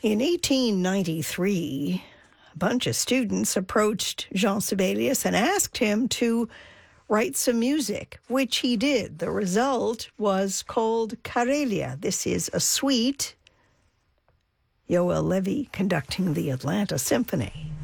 In 1893, a bunch of students approached Jean Sibelius and asked him to write some music, which he did. The result was called Karelia. This is a suite, Yoel Levy conducting the Atlanta Symphony.